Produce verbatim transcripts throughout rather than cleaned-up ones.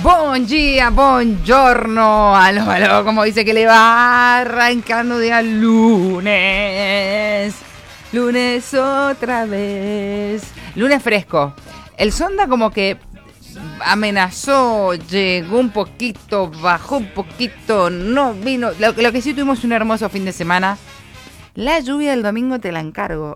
Buen día, buongiorno, aló, aló, como dice que le va arrancando día lunes, lunes otra vez, lunes fresco. El sonda como que amenazó, llegó un poquito, bajó un poquito, no vino, lo, lo que sí tuvimos un hermoso fin de semana. La lluvia del domingo te la encargo.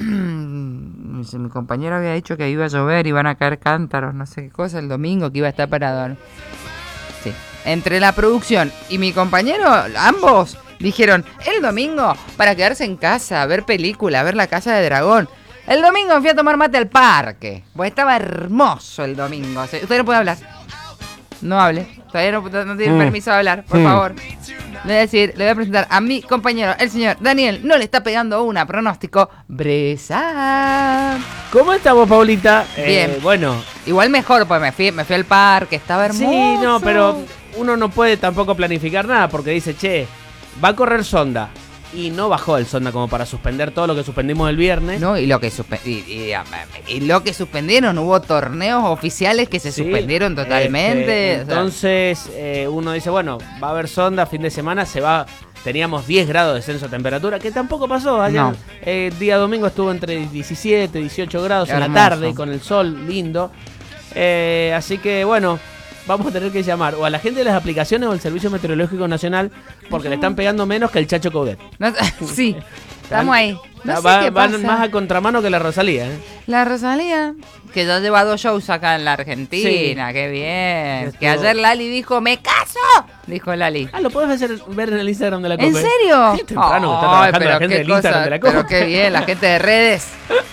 Mi compañero había dicho que iba a llover, iban a caer cántaros, no sé qué cosa, el domingo, que iba a estar parado. Sí. Entre la producción y mi compañero, ambos dijeron, el domingo, para quedarse en casa, ver película, ver La Casa de Dragón. El domingo fui a tomar mate al parque, pues estaba hermoso el domingo. Usted no puede hablar. No hable. Todavía no, no tiene mm. permiso de hablar, por mm. favor. Le voy a decir, le voy a presentar a mi compañero, el señor Daniel. No le está pegando una, pronóstico. Bresa. ¿Cómo estamos, Paulita? Bien. Eh, bueno. Igual mejor, pues me fui, me fui al parque, estaba hermoso. Sí, no, pero uno no puede tampoco planificar nada porque dice, che, va a correr sonda. Y no bajó el sonda como para suspender todo lo que suspendimos el viernes. No, y lo que suspe- y, y, y lo que suspendieron, hubo torneos oficiales que se sí, suspendieron totalmente. Este, entonces eh, uno dice, bueno, va a haber sonda, fin de semana, se va. Teníamos diez grados de descenso de temperatura, que tampoco pasó. Ayer, no. eh, día domingo estuvo entre diecisiete, dieciocho grados en la tarde, con el sol lindo. Eh, así que bueno, vamos a tener que llamar o a la gente de las aplicaciones o al Servicio Meteorológico Nacional porque uh-huh. le están pegando menos que el Chacho Coudet. No, sí, estamos ahí. No sé va, qué van pasa. Más a contramano que la Rosalía. ¿eh? La Rosalía, que ya lleva dos shows acá en la Argentina, sí. Qué bien. Esto... Que ayer Lali dijo, ¡me caso! Dijo Lali. Ah, lo puedes hacer, ver en el Instagram de la Copa. ¿En serio? Qué temprano oh, que está trabajando pero la gente qué del cosa, Instagram de la Copa. Pero qué bien, la gente de redes.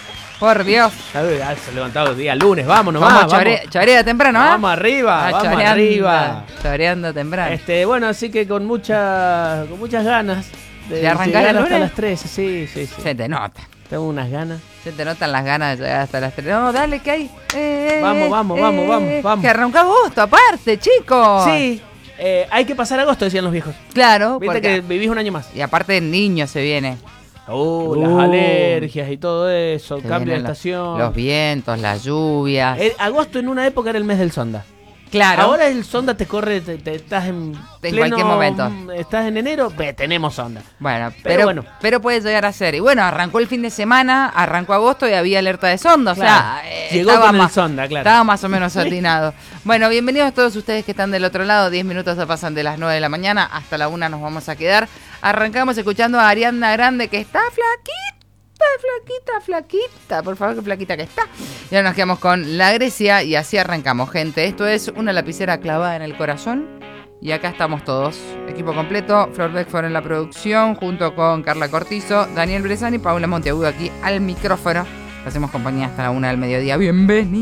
Por Dios. Se ha levantado el día lunes, vámonos, vamos. Vamos, chore, vamos. Chorea temprano, ¿eh? Vamos arriba, ah, vamos choreando, arriba. Choreando temprano. Este, bueno, así que con mucha, con muchas ganas de, ¿De arrancar el lunes? Hasta las tres, sí, sí, sí. Se te nota. Tengo unas ganas. Se te notan las ganas de llegar hasta las tres. No, dale, que hay. Eh, vamos, vamos, eh, vamos, vamos, vamos. Que arranca agosto, aparte, chicos. Sí. Eh, hay que pasar agosto, decían los viejos. Claro. Viste que vivís un año más. Y aparte el niño se viene. Uh, uh, las alergias y todo eso, cambio de estación. Los, los vientos, las lluvias. El, agosto en una época era el mes del sonda. Claro. Ahora el sonda te corre, te, te estás en, en pleno, cualquier momento. Estás en enero, ve, tenemos sonda. Bueno, pero, pero bueno, pero puede llegar a ser. Y bueno, arrancó el fin de semana, arrancó agosto y había alerta de sonda. O claro. sea, eh, llegó estaba con más, el sonda, claro. Estaba más o menos atinado. Bueno, bienvenidos todos ustedes que están del otro lado. Diez minutos se pasan de las nueve de la mañana hasta la una nos vamos a quedar. Arrancamos escuchando a Ariana Grande, que está flaquita. Flaquita, flaquita, por favor, qué flaquita que está. Y ahora nos quedamos con La Grecia y así arrancamos, gente. Esto es Una Lapicera Clavada en el Corazón. Y acá estamos todos, equipo completo. Flor Beckford en la producción, junto con Carla Cortizo, Daniel Bresani y Paula Monteagudo aquí al micrófono. Hacemos compañía hasta la una del mediodía. Bienvenidos.